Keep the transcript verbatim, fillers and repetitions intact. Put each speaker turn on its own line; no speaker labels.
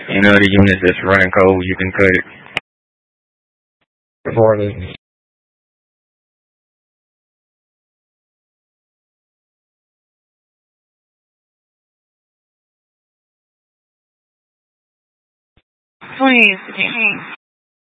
Any other units that's running cold, you can cut it. Reported.
Please.